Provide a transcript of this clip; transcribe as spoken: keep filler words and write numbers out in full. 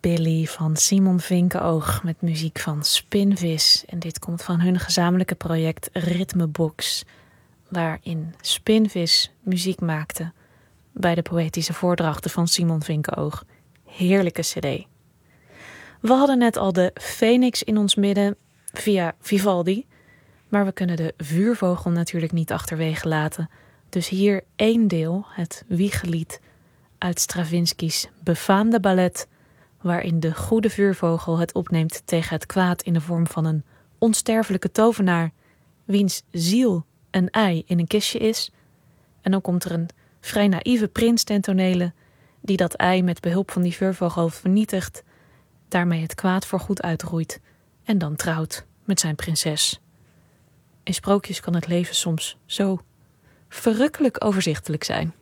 Billy van Simon Vinkenoog met muziek van Spinvis. En dit komt van hun gezamenlijke project Ritmebox, waarin Spinvis muziek maakte bij de poëtische voordrachten van Simon Vinkenoog. Heerlijke cd. We hadden net al de Phoenix in ons midden via Vivaldi, maar we kunnen de vuurvogel natuurlijk niet achterwege laten. Dus hier één deel, het Wiegelied uit Stravinsky's befaamde ballet, waarin de goede vuurvogel het opneemt tegen het kwaad in de vorm van een onsterfelijke tovenaar, wiens ziel een ei in een kistje is. En dan komt er een vrij naïeve prins ten tonele, die dat ei met behulp van die vuurvogel vernietigt, daarmee het kwaad voorgoed uitroeit en dan trouwt met zijn prinses. In sprookjes kan het leven soms zo verrukkelijk overzichtelijk zijn.